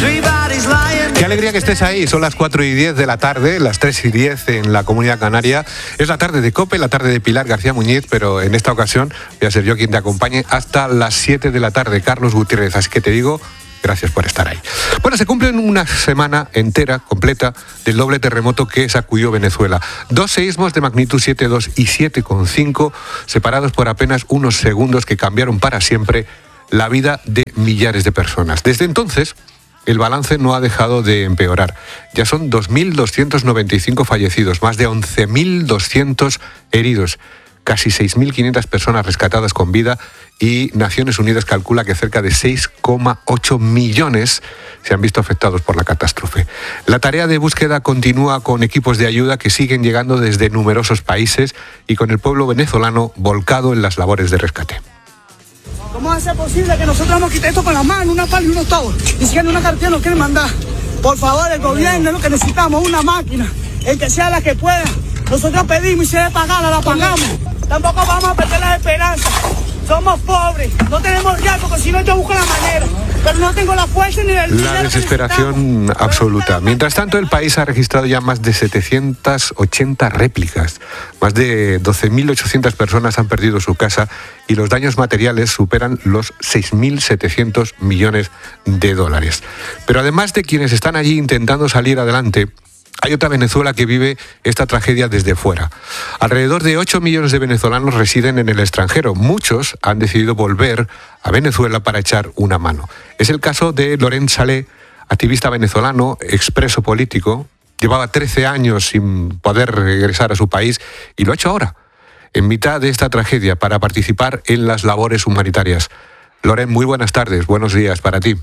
Qué alegría que estés ahí. Son las 4:10 de la tarde, las 3:10 en la Comunidad Canaria. Es la tarde de COPE, la tarde de Pilar García Muñiz, pero en esta ocasión voy a ser yo quien te acompañe hasta las 7 de la tarde, Carlos Gutiérrez. Así que te digo, gracias por estar ahí. Bueno, se cumple una semana entera, completa, del doble terremoto que sacudió Venezuela. 2 seísmos de magnitud 7,2 y 7,5, separados por apenas unos segundos que cambiaron para siempre la vida de millares de personas. Desde entonces, el balance no ha dejado de empeorar. Ya son 2.295 fallecidos, más de 11.200 heridos, casi 6.500 personas rescatadas con vida y Naciones Unidas calcula que cerca de 6,8 millones se han visto afectados por la catástrofe. La tarea de búsqueda continúa con equipos de ayuda que siguen llegando desde numerosos países y con el pueblo venezolano volcado en las labores de rescate. ¿Cómo va a ser posible que nosotros nos quitemos esto con las manos, una pala y unos tubos? Ni siquiera una cartilla nos quieren mandar. Por favor, el gobierno es lo que necesitamos, una máquina, el que sea la que pueda. Nosotros pedimos y si debe pagarla, la pagamos. Tampoco vamos a perder las esperanzas. Somos pobres, no tenemos ya, porque si no yo busco la manera. Pero no tengo la fuerza ni el dinero. La desesperación absoluta. Mientras tanto, el país ha registrado ya más de 780 réplicas. Más de 12.800 personas han perdido su casa y los daños materiales superan los 6.700 millones de dólares. Pero además de quienes están allí intentando salir adelante, hay otra Venezuela que vive esta tragedia desde fuera. Alrededor de 8 millones de venezolanos residen en el extranjero. Muchos han decidido volver a Venezuela para echar una mano. Es el caso de Loren Saleh, activista venezolano, expreso político. Llevaba 13 años sin poder regresar a su país y lo ha hecho ahora, en mitad de esta tragedia, para participar en las labores humanitarias. Loren, muy buenas tardes, buenos días para ti.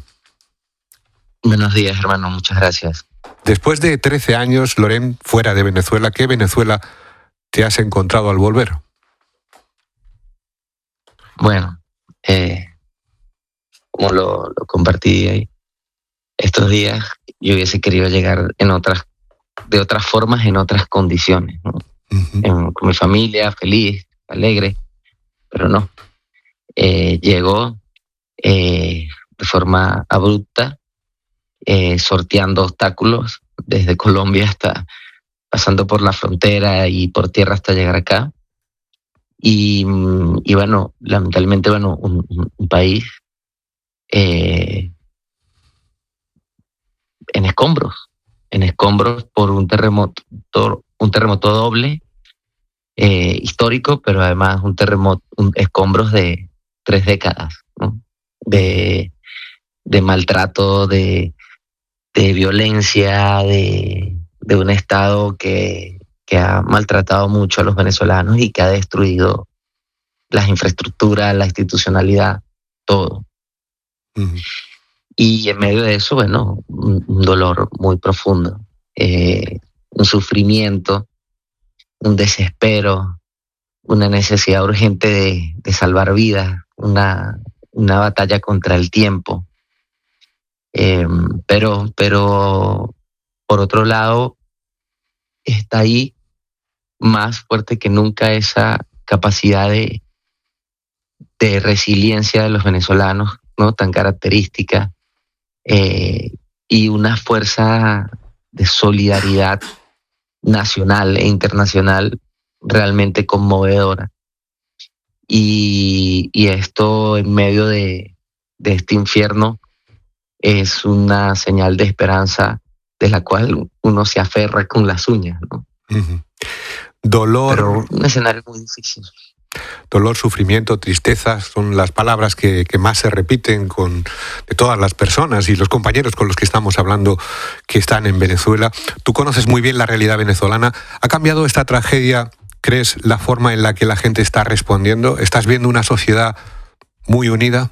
Buenos días, hermano, muchas gracias. Después de 13 años, Loren, fuera de Venezuela, ¿qué Venezuela te has encontrado al volver? Bueno, como lo compartí ahí, estos días yo hubiese querido llegar de otras formas, en otras condiciones, ¿no? Con mi familia, feliz, alegre, pero no. Llegó de forma abrupta, sorteando obstáculos desde Colombia hasta pasando por la frontera y por tierra hasta llegar acá. Y bueno, lamentablemente, un país en escombros por un terremoto doble, histórico, pero además escombros de 3 décadas, ¿no? De maltrato, de violencia, de un Estado que ha maltratado mucho a los venezolanos y que ha destruido las infraestructuras, la institucionalidad, todo. Uh-huh. Y en medio de eso, un dolor muy profundo, un sufrimiento, un desespero, una necesidad urgente de salvar vidas, una batalla contra el tiempo. Pero por otro lado está ahí más fuerte que nunca esa capacidad de resiliencia de los venezolanos, ¿no? Tan característica, y una fuerza de solidaridad nacional e internacional realmente conmovedora. Y esto en medio de este infierno es una señal de esperanza de la cual uno se aferra con las uñas, ¿no? Uh-huh. Dolor. Pero un escenario muy difícil. Dolor, sufrimiento, tristeza son las palabras que más se repiten de todas las personas y los compañeros con los que estamos hablando que están en Venezuela. Tú conoces muy bien la realidad venezolana. ¿Ha cambiado esta tragedia, crees, la forma en la que la gente está respondiendo? ¿Estás viendo una sociedad muy unida?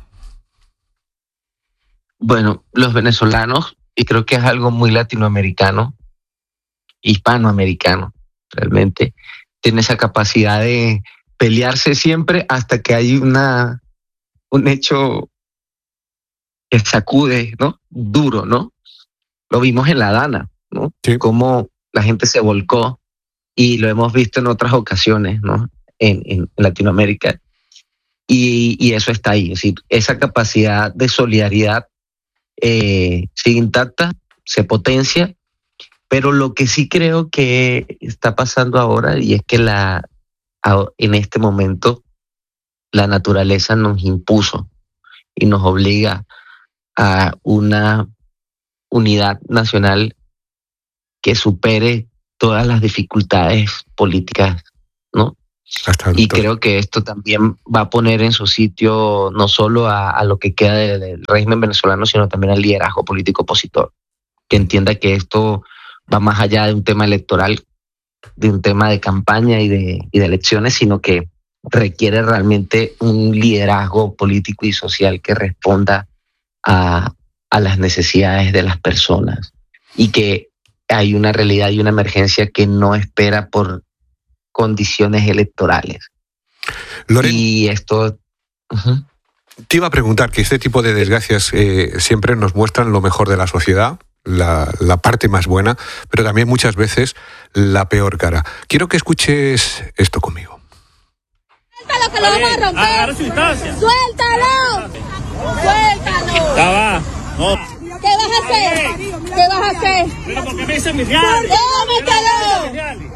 Bueno, los venezolanos, y creo que es algo muy latinoamericano, hispanoamericano, realmente, tiene esa capacidad de pelearse siempre hasta que hay un hecho que sacude, ¿no? Duro, ¿no? Lo vimos en La Dana, ¿no? Sí. Cómo la gente se volcó, y lo hemos visto en otras ocasiones, ¿no? En Latinoamérica. Y eso está ahí. Es decir, esa capacidad de solidaridad sigue intacta, se potencia, pero lo que sí creo que está pasando ahora, y es que en este momento la naturaleza nos impuso y nos obliga a una unidad nacional que supere todas las dificultades políticas, ¿no? Y creo que esto también va a poner en su sitio no solo a lo que queda del régimen venezolano, sino también al liderazgo político opositor, que entienda que esto va más allá de un tema electoral, de un tema de campaña y de elecciones, sino que requiere realmente un liderazgo político y social que responda a las necesidades de las personas, y que hay una realidad y una emergencia que no espera por condiciones electorales. Loren, y esto... Te iba a preguntar que este tipo de desgracias siempre nos muestran lo mejor de la sociedad, la parte más buena, pero también muchas veces la peor cara. Quiero que escuches esto conmigo. ¡Suéltalo, que lo vamos a romper! ¡Agarra su distancia! ¡Suéltalo! ¡Suéltalo! Ya va. No. ¿Qué vas a hacer? ¿Qué vas a hacer? ¿Pero por qué me dicen mis reales? ¡Dómetelo!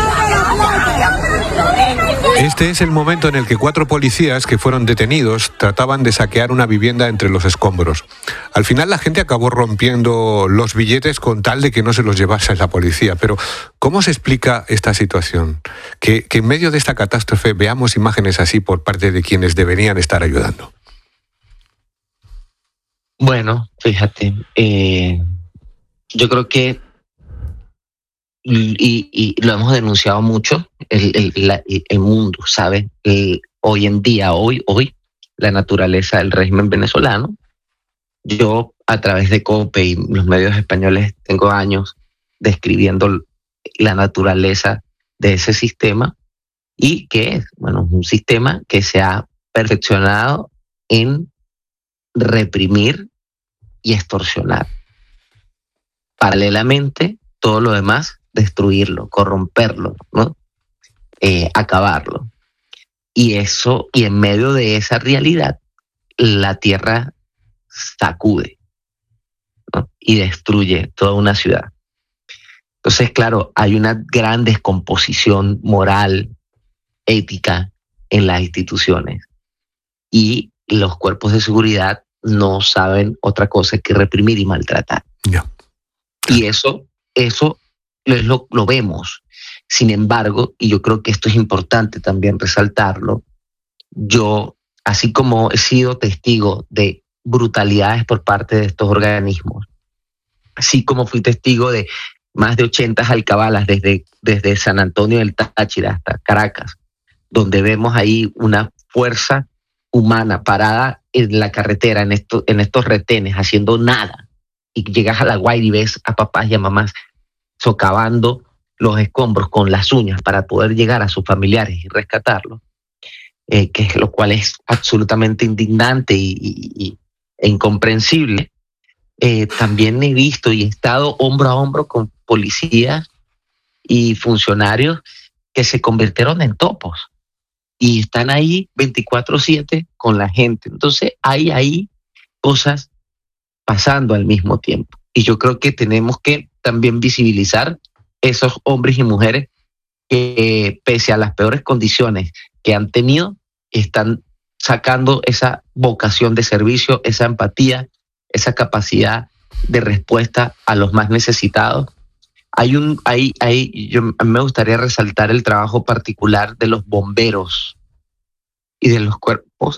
Este es el momento en el que 4 policías que fueron detenidos trataban de saquear una vivienda entre los escombros. Al final la gente acabó rompiendo los billetes con tal de que no se los llevase la policía. Pero ¿cómo se explica esta situación? Que en medio de esta catástrofe veamos imágenes así por parte de quienes deberían estar ayudando. Bueno, fíjate, yo creo que, y lo hemos denunciado mucho, el mundo, ¿sabe? Hoy en día, hoy, la naturaleza del régimen venezolano, yo a través de COPE y los medios españoles tengo años describiendo la naturaleza de ese sistema, y que es, bueno, un sistema que se ha perfeccionado en reprimir y extorsionar. Paralelamente, todo lo demás, destruirlo, corromperlo, ¿no? Acabarlo. Y en medio de esa realidad, la tierra sacude, ¿no? Y destruye toda una ciudad. Entonces, claro, hay una gran descomposición moral, ética en las instituciones, y los cuerpos de seguridad no saben otra cosa que reprimir y maltratar. Yeah. Y eso lo vemos. Sin embargo, y yo creo que esto es importante también resaltarlo, yo, así como he sido testigo de brutalidades por parte de estos organismos, así como fui testigo de más de 80 alcabalas desde San Antonio del Táchira hasta Caracas, donde vemos ahí una fuerza humana parada en la carretera, en estos retenes, haciendo nada. Y llegas a La Guaira y ves a papás y a mamás socavando los escombros con las uñas para poder llegar a sus familiares y rescatarlos, lo cual es absolutamente indignante e incomprensible. También he visto y he estado hombro a hombro con policías y funcionarios que se convirtieron en topos y están ahí 24/7 con la gente. Entonces hay ahí cosas pasando al mismo tiempo. Y yo creo que tenemos que también visibilizar esos hombres y mujeres que, pese a las peores condiciones que han tenido, están sacando esa vocación de servicio, esa empatía, esa capacidad de respuesta a los más necesitados. A mí me gustaría resaltar el trabajo particular de los bomberos y de los cuerpos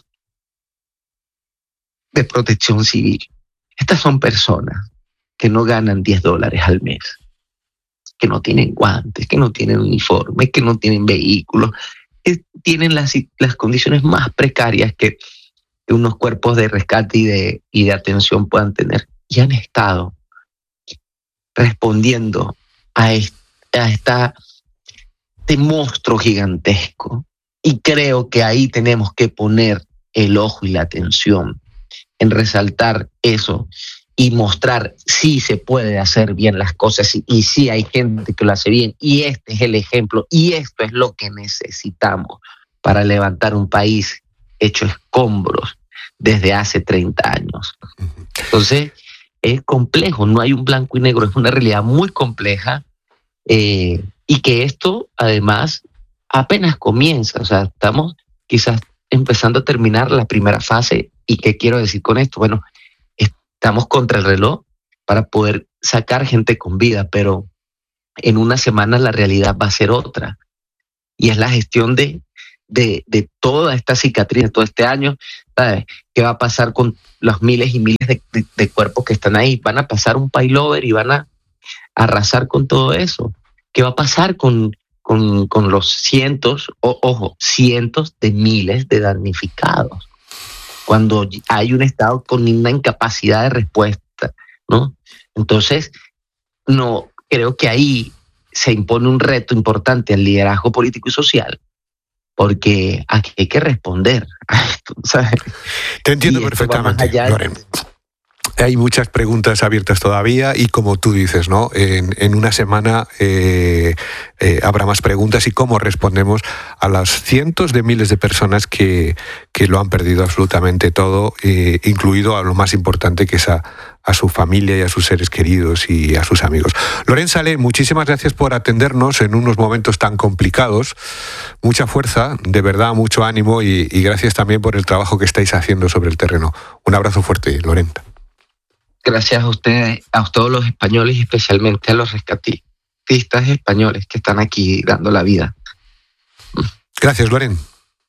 de protección civil. Estas son personas que no ganan $10 al mes, que no tienen guantes, que no tienen uniformes, que no tienen vehículos, que tienen las condiciones más precarias que unos cuerpos de rescate y de atención puedan tener, y han estado respondiendo a este monstruo gigantesco. Y creo que ahí tenemos que poner el ojo y la atención en resaltar eso y mostrar si se puede hacer bien las cosas y si hay gente que lo hace bien, y este es el ejemplo y esto es lo que necesitamos para levantar un país hecho escombros desde hace 30 años. Entonces, es complejo, no hay un blanco y negro, es una realidad muy compleja, y que esto además apenas comienza, o sea, estamos quizás empezando a terminar la primera fase. ¿Y qué quiero decir con esto? Bueno, estamos contra el reloj para poder sacar gente con vida, pero en una semana la realidad va a ser otra, y es la gestión de toda esta cicatriz, de todo este año. ¿Sabes? ¿Qué va a pasar con los miles y miles de cuerpos que están ahí? ¿Van a pasar un paylover y van a arrasar con todo eso? ¿Qué va a pasar con los cientos de miles de damnificados cuando hay un Estado con una incapacidad de respuesta, ¿no? Entonces, no creo que ahí se impone un reto importante al liderazgo político y social, porque aquí hay que responder a esto, ¿sabes? Te entiendo perfectamente, Loren. Hay muchas preguntas abiertas todavía y, como tú dices, ¿no? En una semana habrá más preguntas, y cómo respondemos a las cientos de miles de personas que lo han perdido absolutamente todo, incluido a lo más importante, que es a su familia y a sus seres queridos y a sus amigos. Loren Salé, muchísimas gracias por atendernos en unos momentos tan complicados. Mucha fuerza, de verdad, mucho ánimo, y gracias también por el trabajo que estáis haciendo sobre el terreno. Un abrazo fuerte, Loren. Gracias a ustedes, a todos los españoles y especialmente a los rescatistas españoles que están aquí dando la vida. Gracias, Loren.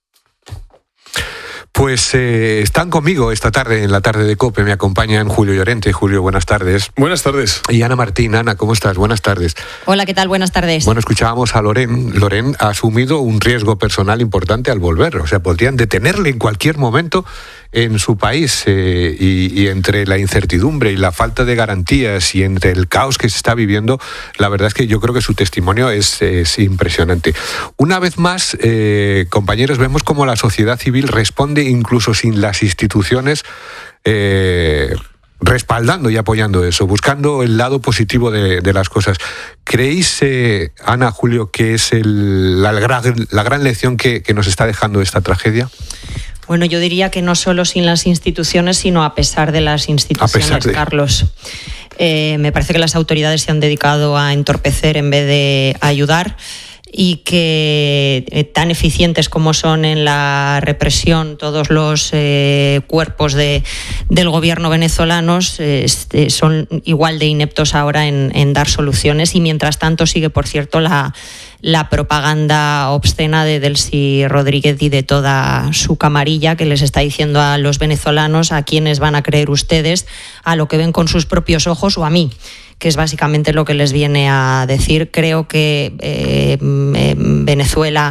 Pues están conmigo esta tarde, en la tarde de COPE. Me acompañan Julio Llorente. Julio, buenas tardes. Buenas tardes. Y Ana Martín. Ana, ¿cómo estás? Buenas tardes. Hola, ¿qué tal? Buenas tardes. Bueno, escuchábamos a Loren. Loren ha asumido un riesgo personal importante al volver. O sea, podrían detenerle en cualquier momento en su país, y entre la incertidumbre y la falta de garantías y entre el caos que se está viviendo, la verdad es que yo creo que su testimonio es impresionante. Una vez más, compañeros, vemos cómo la sociedad civil responde incluso sin las instituciones respaldando y apoyando eso, buscando el lado positivo de las cosas. ¿Creéis, Ana, Julio, que es la gran lección que nos está dejando esta tragedia? Bueno, yo diría que no solo sin las instituciones, sino a pesar de las instituciones, Carlos. Me parece que las autoridades se han dedicado a entorpecer en vez de ayudar, y que tan eficientes como son en la represión todos los cuerpos del gobierno venezolanos, son igual de ineptos ahora en dar soluciones. Y mientras tanto sigue, por cierto, la propaganda obscena de Delcy Rodríguez y de toda su camarilla, que les está diciendo a los venezolanos a quiénes van a creer ustedes, a lo que ven con sus propios ojos o a mí, que es básicamente lo que les viene a decir. Creo que Venezuela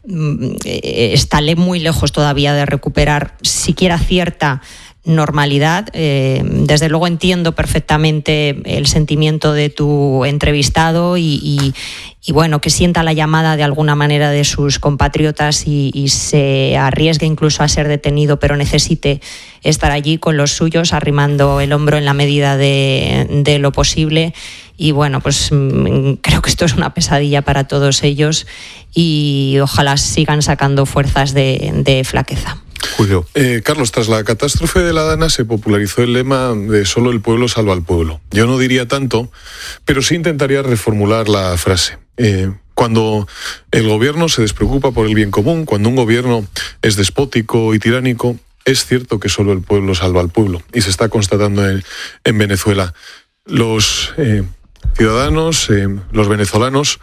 está muy lejos todavía de recuperar siquiera cierta normalidad. Desde luego entiendo perfectamente el sentimiento de tu entrevistado y bueno, que sienta la llamada de alguna manera de sus compatriotas y se arriesgue incluso a ser detenido, pero necesite estar allí con los suyos, arrimando el hombro en la medida de lo posible. Y bueno, pues creo que esto es una pesadilla para todos ellos, y ojalá sigan sacando fuerzas de flaqueza. Julio. Carlos, tras la catástrofe de la Dana se popularizó el lema de solo el pueblo salva al pueblo. Yo no diría tanto, pero sí intentaría reformular la frase. Cuando el gobierno se despreocupa por el bien común, cuando un gobierno es despótico y tiránico, es cierto que solo el pueblo salva al pueblo, y se está constatando en Venezuela. Los ciudadanos, los venezolanos,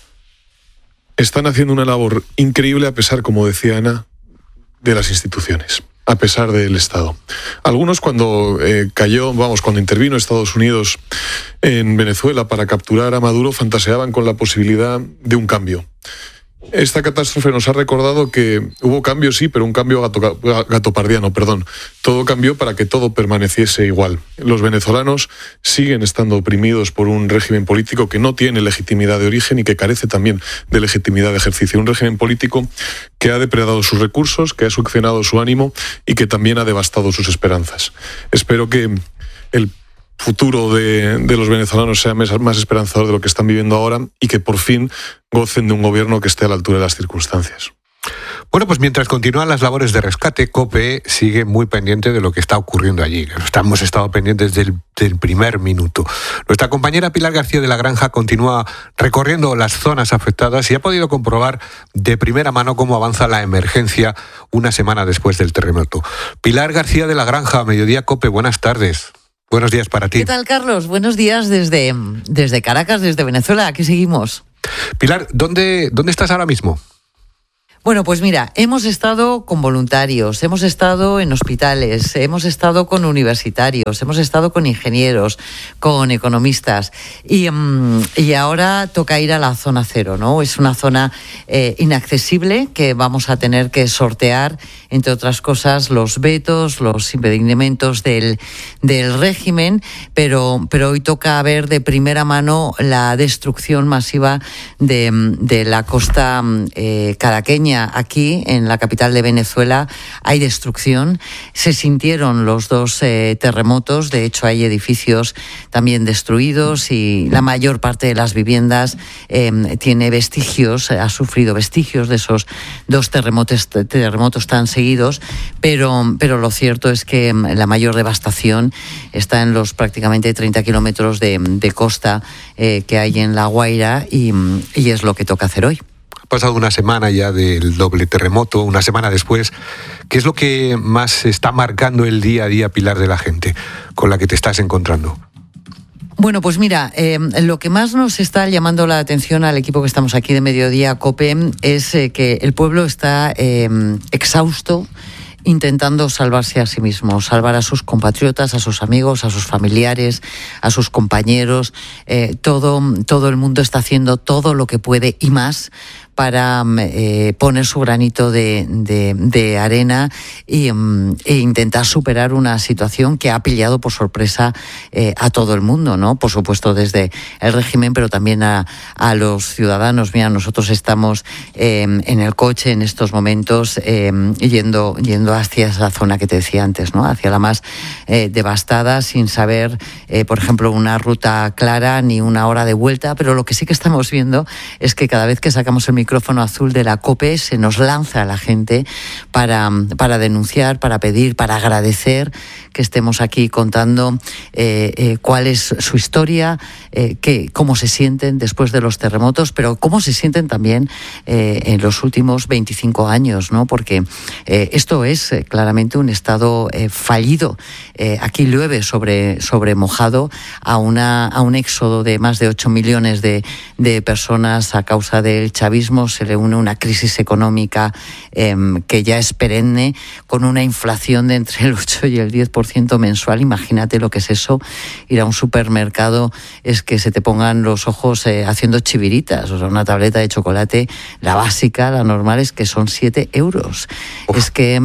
están haciendo una labor increíble a pesar, como decía Ana, de las instituciones, a pesar del Estado. Algunos, cuando cuando intervino Estados Unidos en Venezuela para capturar a Maduro, fantaseaban con la posibilidad de un cambio. Esta catástrofe nos ha recordado que hubo cambio, sí, pero un cambio gatopardiano, perdón. Todo cambió para que todo permaneciese igual. Los venezolanos siguen estando oprimidos por un régimen político que no tiene legitimidad de origen y que carece también de legitimidad de ejercicio. Un régimen político que ha depredado sus recursos, que ha succionado su ánimo y que también ha devastado sus esperanzas. Espero que el futuro de los venezolanos sea más esperanzador de lo que están viviendo ahora, y que por fin gocen de un gobierno que esté a la altura de las circunstancias. Bueno, pues mientras continúan las labores de rescate, COPE sigue muy pendiente de lo que está ocurriendo allí. Hemos estado pendientes del primer minuto. Nuestra compañera Pilar García de la Granja continúa recorriendo las zonas afectadas y ha podido comprobar de primera mano cómo avanza la emergencia una semana después del terremoto. Pilar García de la Granja, Mediodía COPE, buenas tardes. Buenos días para ti. ¿Qué tal, Carlos? Buenos días desde Caracas, desde Venezuela. Aquí seguimos. Pilar, ¿dónde estás ahora mismo? Bueno, pues mira, hemos estado con voluntarios, hemos estado en hospitales, hemos estado con universitarios, hemos estado con ingenieros, con economistas y ahora toca ir a la zona cero, ¿no? Es una zona inaccesible que vamos a tener que sortear, entre otras cosas, los vetos, los impedimentos del régimen, pero hoy toca ver de primera mano la destrucción masiva de la costa caraqueña. Aquí, en la capital de Venezuela, hay destrucción. Se sintieron los dos terremotos. De hecho, hay edificios también destruidos y la mayor parte de las viviendas tiene vestigios, ha sufrido vestigios de esos dos terremotos tan seguidos. Pero lo cierto es que la mayor devastación está en los prácticamente 30 kilómetros de costa que hay en La Guaira y es lo que toca hacer hoy. Ha pasado una semana ya del doble terremoto, una semana después. ¿Qué es lo que más está marcando el día a día, Pilar, de la gente con la que te estás encontrando? Bueno, pues mira, lo que más nos está llamando la atención al equipo que estamos aquí de Mediodía COPE es que el pueblo está exhausto, intentando salvarse a sí mismo, salvar a sus compatriotas, a sus amigos, a sus familiares, a sus compañeros. Todo el mundo está haciendo todo lo que puede y más para poner su granito de arena e intentar superar una situación que ha pillado por sorpresa a todo el mundo, ¿no? Por supuesto desde el régimen, pero también a los ciudadanos. Mira, nosotros estamos en el coche en estos momentos yendo hacia esa zona que te decía antes, ¿no? Hacia la más devastada, sin saber, por ejemplo, una ruta clara ni una hora de vuelta, pero lo que sí que estamos viendo es que cada vez que sacamos el micrófono azul de la COPE se nos lanza a la gente para denunciar, para pedir, para agradecer que estemos aquí contando cuál es su historia, cómo se sienten después de los terremotos, pero cómo se sienten también en los últimos 25 años, ¿no? Porque esto es claramente un estado fallido. Aquí llueve sobre mojado a un éxodo de más de 8 millones de personas a causa del chavismo. Se le une una crisis económica que ya es perenne, con una inflación de entre el 8 y el 10% mensual. Imagínate lo que es eso. Ir a un supermercado es que se te pongan los ojos haciendo chiviritas. O sea, una tableta de chocolate, la básica, la normal, es que son 7 euros. Uf. Es que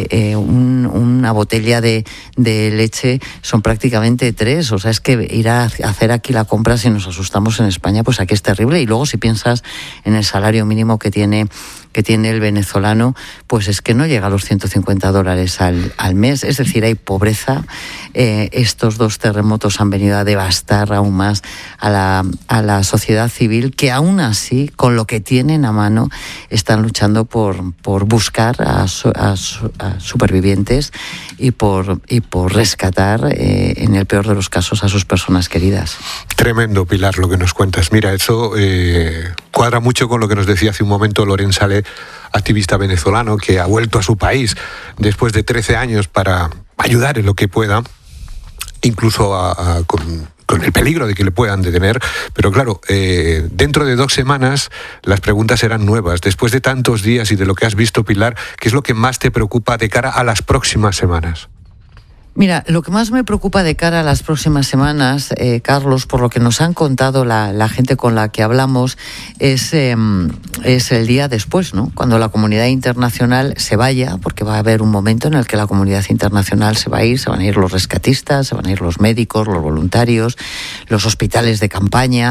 una botella de leche son prácticamente 3. O sea, es que ir a hacer aquí la compra, si nos asustamos en España, pues aquí es terrible. Y luego si piensas en el salario mínimo que tiene el venezolano, pues es que no llega a los $150 al mes. Es decir, hay pobreza. Estos dos terremotos han venido a devastar aún más a la sociedad civil, que aún así, con lo que tienen a mano, están luchando por buscar a supervivientes y por rescatar, en el peor de los casos, a sus personas queridas. Tremendo, Pilar, lo que nos cuentas. Mira, eso cuadra mucho con lo que nos decía hace un momento Loren Saleh, activista venezolano que ha vuelto a su país después de 13 años para ayudar en lo que pueda, incluso con el peligro de que le puedan detener. Pero claro, dentro de 2 semanas las preguntas serán nuevas. Después de tantos días y de lo que has visto, Pilar, ¿qué es lo que más te preocupa de cara a las próximas semanas? Mira, lo que más me preocupa de cara a las próximas semanas, Carlos, por lo que nos han contado la gente con la que hablamos, es el día después, ¿no? Cuando la comunidad internacional se vaya, porque va a haber un momento en el que la comunidad internacional se va a ir, se van a ir los rescatistas, se van a ir los médicos, los voluntarios, los hospitales de campaña,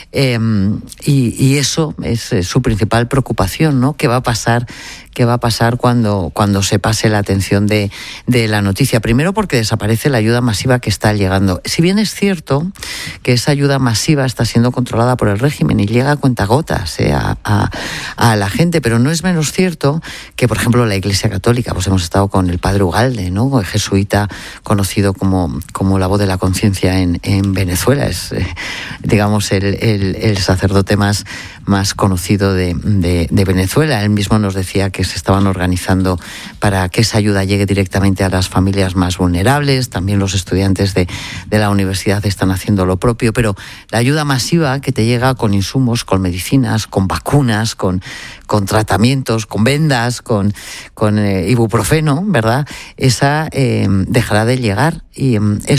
y eso es su principal preocupación, ¿no? ¿Qué va a pasar cuando se pase la atención de la noticia? Primero porque desaparece la ayuda masiva que está llegando. Si bien es cierto que esa ayuda masiva está siendo controlada por el régimen y llega a cuentagotas a la gente, pero no es menos cierto que, por ejemplo, la Iglesia Católica, pues hemos estado con el padre Ugalde, ¿no? El jesuita conocido como la voz de la conciencia en Venezuela, es digamos el sacerdote más conocido de Venezuela. Él mismo nos decía que se estaban organizando para que esa ayuda llegue directamente a las familias más vulnerables. También los estudiantes de la universidad están haciendo lo propio, pero la ayuda masiva que te llega con insumos, con medicinas, con vacunas, con tratamientos, con vendas, con ibuprofeno, ¿verdad? Esa dejará de llegar, y